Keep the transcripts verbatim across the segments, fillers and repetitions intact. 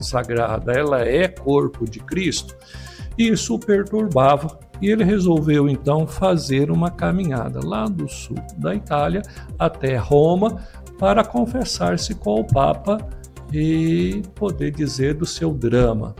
sagrada, ela é corpo de Cristo, isso o perturbava e ele resolveu então fazer uma caminhada lá do sul da Itália até Roma para confessar-se com o Papa e poder dizer do seu drama.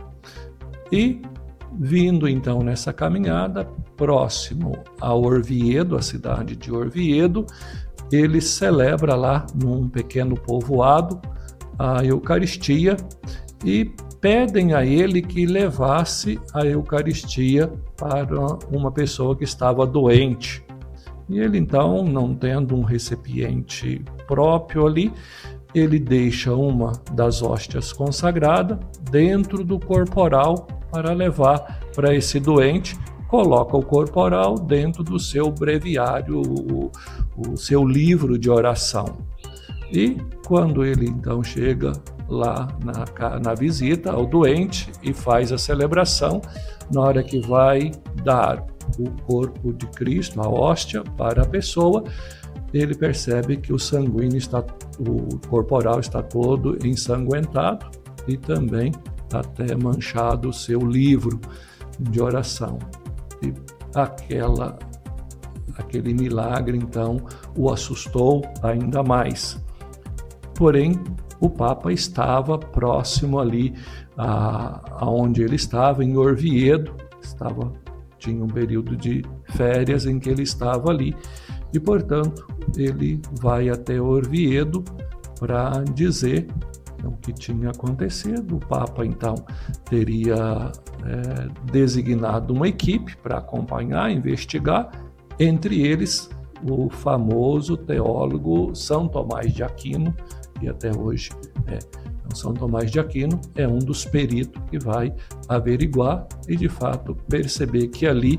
E vindo então nessa caminhada, próximo a Orvieto, a cidade de Orvieto, ele celebra lá num pequeno povoado a Eucaristia e pedem a ele que levasse a Eucaristia para uma pessoa que estava doente. E ele então, não tendo um recipiente próprio ali, ele deixa uma das hóstias consagradas dentro do corporal para levar para esse doente, coloca o corporal dentro do seu breviário, o, o seu livro de oração. E quando ele então chega lá na, na visita ao doente e faz a celebração, na hora que vai dar o corpo de Cristo, a hóstia, para a pessoa, ele percebe que o sanguíneo está, o corporal está todo ensanguentado e também até manchado o seu livro de oração. E aquela, aquele milagre, então, o assustou ainda mais. Porém, o Papa estava próximo ali a, a onde ele estava, em Orvieto, estava, tinha um período de férias em que ele estava ali, e, portanto, ele vai até Orvieto para dizer o que tinha acontecido. O Papa, então, teria é, designado uma equipe para acompanhar, investigar, entre eles o famoso teólogo São Tomás de Aquino, que até hoje é. Então, São Tomás de Aquino é um dos peritos que vai averiguar e, de fato, perceber que ali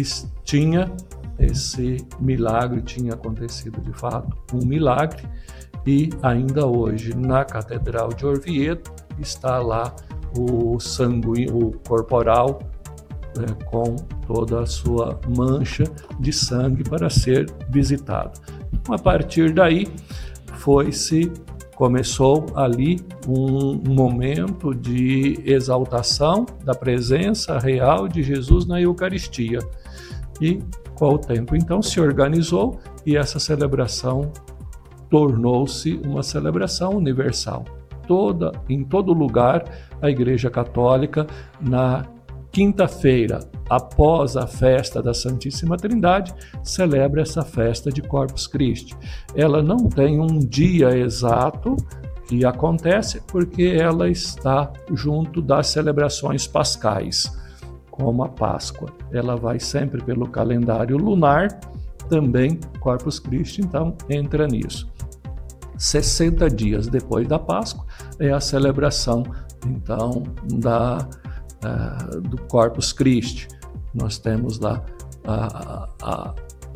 tinha esse milagre, tinha acontecido, de fato, um milagre. E ainda hoje, na Catedral de Orvieto, está lá o sanguíneo, o corporal, é, com toda a sua mancha de sangue para ser visitado. A partir daí, foi-se, começou ali um momento de exaltação da presença real de Jesus na Eucaristia. E, com o tempo, então, se organizou e essa celebração tornou-se uma celebração universal. Toda, em todo lugar, a Igreja Católica, na quinta-feira, após a festa da Santíssima Trindade, celebra essa festa de Corpus Christi. Ela não tem um dia exato que acontece, porque ela está junto das celebrações pascais, como a Páscoa. Ela vai sempre pelo calendário lunar, também Corpus Christi, então, entra nisso. sessenta dias depois da Páscoa é a celebração, então, da, uh, do Corpus Christi. Nós temos lá a, a,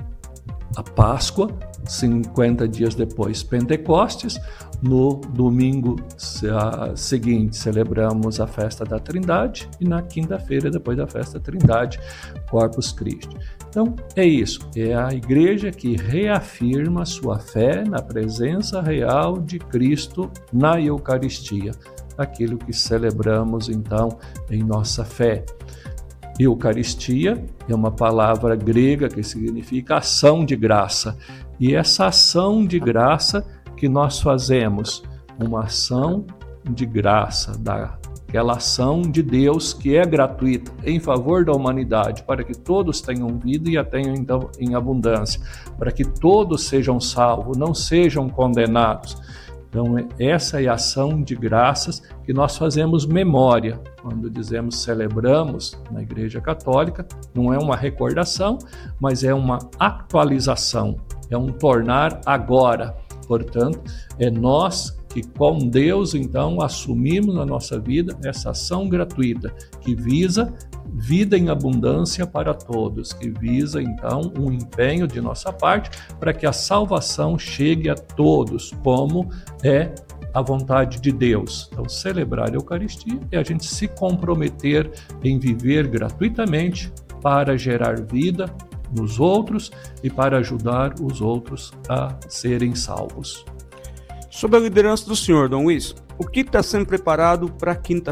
a Páscoa, cinquenta dias depois Pentecostes. No domingo seguinte celebramos a festa da Trindade e na quinta-feira, depois da festa da Trindade, Corpus Christi. Então, é isso, é a igreja que reafirma sua fé na presença real de Cristo na Eucaristia, aquilo que celebramos, então, em nossa fé. Eucaristia é uma palavra grega que significa ação de graça, e essa ação de graça que nós fazemos, uma ação de graça, da aquela ação de Deus que é gratuita em favor da humanidade, para que todos tenham vida e a tenham então em abundância, para que todos sejam salvos, não sejam condenados. Então, essa é a ação de graças que nós fazemos memória. Quando dizemos celebramos na Igreja Católica, não é uma recordação, mas é uma atualização, é um tornar agora. Portanto, é nós que com Deus, então, assumimos na nossa vida essa ação gratuita que visa vida em abundância para todos, que visa, então, um empenho de nossa parte para que a salvação chegue a todos, como é a vontade de Deus. Então, celebrar a Eucaristia é a gente se comprometer em viver gratuitamente para gerar vida nos outros e para ajudar os outros a serem salvos. Sob a liderança do senhor, Dom Luiz, o que está sendo preparado para a quinta